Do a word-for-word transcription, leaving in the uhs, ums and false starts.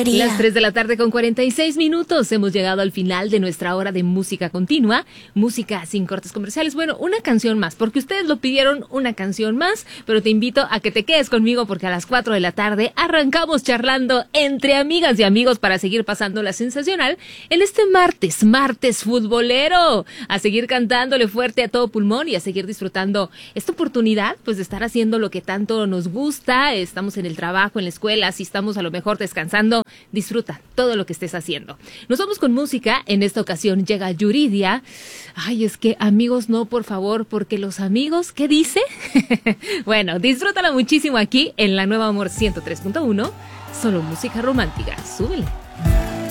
quería. Las tres de la tarde con cuarenta y seis minutos. Hemos llegado al final de nuestra hora de música continua. Música sin cortes comerciales. Bueno, una canción más, porque ustedes lo pidieron, una canción más. Pero te invito a que te quedes conmigo porque a las cuatro de la tarde arrancamos charlando entre amigas y amigos para seguir pasándola sensacional en este martes, martes futbolero. A seguir cantándole fuerte a todo pulmón y a seguir disfrutando esta oportunidad, pues de estar haciendo lo que tanto nos gusta. Estamos en el trabajo, en la escuela, si estamos a lo mejor descansando, disfruta todo lo que estés haciendo. Nos vamos con música. En esta ocasión llega Yuridia. Ay, es que amigos no, por favor, porque los amigos, ¿qué dice? Bueno, disfrútala muchísimo aquí en la Nueva Amor ciento tres punto uno. Solo música romántica. Súbele.